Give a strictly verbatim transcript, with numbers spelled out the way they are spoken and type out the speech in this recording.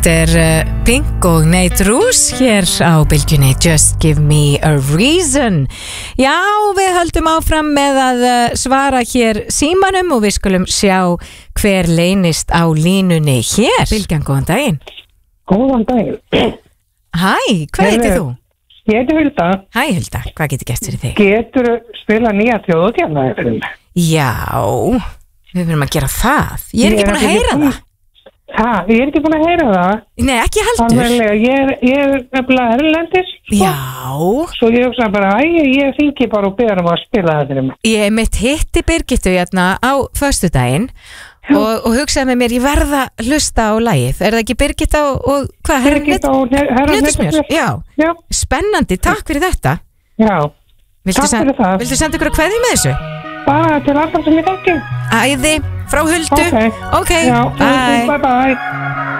Þetta er uh, Pink og Nate Roos hér á bylgjunni Just Give Me a Reason. Já, við höldum áfram með að uh, svara hér símanum og við skulum sjá hver leynist á línunni hér. Bylgjan, góðan daginn. Góðan daginn. Hæ, hvað heitir þú? Ég heiti Hulda. Hæ Hulda, hvað getur gert fyrir þig? Getur spila nýja þjóðutjarnaði fyrir mig? Já, við verðum að gera það. Ég er ekki búin að heyra það. Ha, ég er ekki búin að heyra það. Nei, ekki heldur. Þannig að ég er, ég er nefnilega erlendis. Já. Svo ég hugsa bara, æ, ég þingi bara og beðar um að spila það fyrir mig. Ég mitt hitti Birgittu hérna á föstudaginn og, og hugsaði með mér, ég verða að hlusta á lagið. Er það ekki Birgitta og, og hvað? Birgitta og herra Hnetusmjör. Já. Já. Spennandi, takk fyrir þetta. Já, viltu takk fyrir það. Viltu senda ykkur að kveðja með þessu? Bara til alltaf sem ég þekki. Æði, frá Huldu. Ok, okay. Já, bye. Bye bye.